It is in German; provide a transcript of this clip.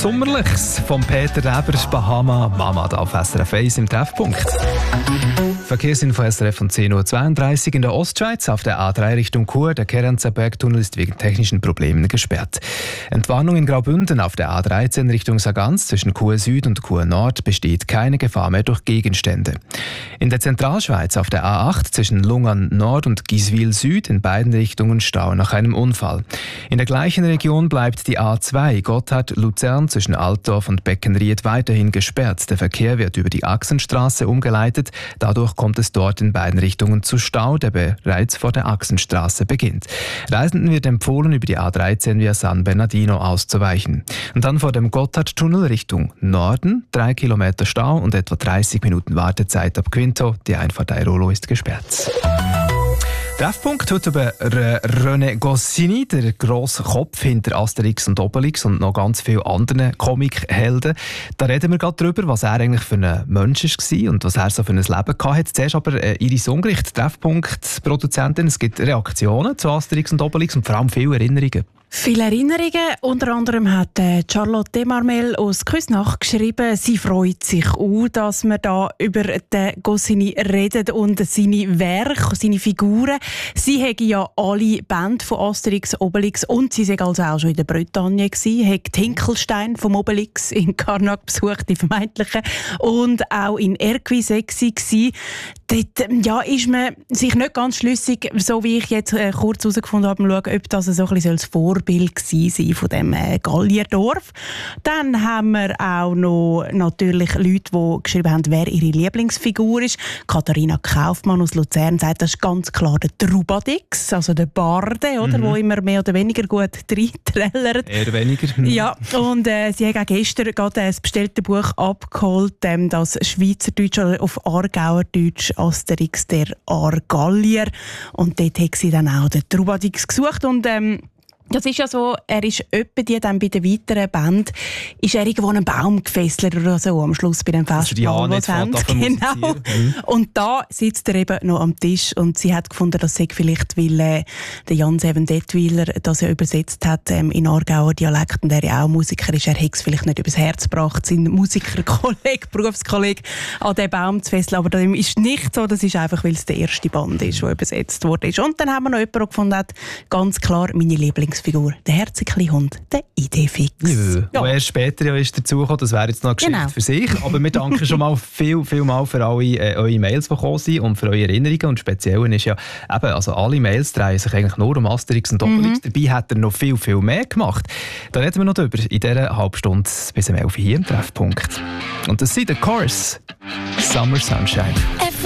Sommerliches von Peter Rebers Bahama Mama da auf SRF 1 im Treffpunkt. Verkehrsinfo SRF von 10.32 Uhr in der Ostschweiz auf der A3 Richtung Chur. Der Kerenzer-Bergtunnel ist wegen technischen Problemen gesperrt. Entwarnung in Graubünden auf der A13 Richtung Sargans zwischen Chur Süd und Chur Nord besteht keine Gefahr mehr durch Gegenstände. In der Zentralschweiz auf der A8 zwischen Lungern Nord und Giswil Süd in beiden Richtungen Stau nach einem Unfall. In der gleichen Region bleibt die A2 Gotthard-Luzern zwischen Altdorf und Beckenried weiterhin gesperrt. Der Verkehr wird über die Achsenstraße umgeleitet. Dadurch kommt es dort in beiden Richtungen zu Stau, der bereits vor der Achsenstraße beginnt. Reisenden wird empfohlen, über die A13 via San Bernardino auszuweichen. Und dann vor dem Gotthardtunnel Richtung Norden 3 Kilometer Stau und etwa 30 Minuten Wartezeit ab Quinto. Die Einfahrt Airolo ist gesperrt. Treffpunkt heute über René Goscinny, der grosse Kopf hinter Asterix und Obelix und noch ganz vielen anderen Comichelden. Da reden wir gerade darüber, was er eigentlich für ein Mensch war und was er so für ein Leben hatte. Zuerst aber Iris Ungericht, Treffpunkt-Produzentin. Es gibt Reaktionen zu Asterix und Obelix und vor allem viele Erinnerungen. Viele Erinnerungen. Unter anderem hat Charlotte Demarmel aus Küsnacht geschrieben, sie freut sich auch, dass wir da über den Goscinny reden und seine Werke, seine Figuren. Sie haben ja alle Bände von Asterix, Obelix und sie war also auch schon in der Bretagne gewesen, hat Hinkelstein vom Obelix in Karnak besucht, die vermeintlichen, und auch in Erquisexi gewesen. Dort ist man sich nicht ganz schlüssig, so wie ich jetzt kurz herausgefunden habe, schauen, ob das so ein bisschen das Vorbild war von dem Gallierdorf. Dann haben wir auch noch natürlich Leute, die geschrieben haben, wer ihre Lieblingsfigur ist. Katharina Kaufmann aus Luzern sagt, das ist ganz klar der Trubadix, also der Barde, oder, wo immer mehr oder weniger gut reinträllert. Eher weniger. Ja, und sie haben auch gestern gerade das bestellte Buch abgeholt, das Schweizerdeutsch oder auf Aargauerdeutsch Asterix der Argallier. Und dort hat sie dann auch den Trubadix gesucht. Und das ist ja so, er ist öppe dann bei den weiteren Bänden, ist er irgendwo an einem Baum gefesselt oder so am Schluss bei dem Festival, was sie haben. Genau. Und da sitzt er eben noch am Tisch und sie hat gefunden, das sei vielleicht, weil der Jan-Seven Detwiler das ja übersetzt hat in Aargauer Dialekt und er ja auch Musiker ist, er hat es vielleicht nicht übers Herz gebracht, seinen Musikerkollegen, Berufskollegen an den Baum zu fesseln, aber das ist nicht so, das ist einfach, weil es der erste Band ist, der übersetzt wurde. Und dann haben wir noch jemanden, der gefunden hat, ganz klar meine Lieblingsfigur, der herzige Hund, der Idefix. Ja. Erst später ist dazugekommen, das wäre jetzt noch eine Geschichte für sich. Aber wir danken schon mal viel mal für alle eure Mails, die gekommen sind und für eure Erinnerungen. Und speziell ist ja eben, also alle Mails drehen sich eigentlich nur um Asterix und Obelix. Dabei hat er noch viel mehr gemacht. Da reden wir noch drüber in dieser Halbstunde bis um 11 Uhr hier im Treffpunkt. Und das sind The Chorus, Summer Sunshine.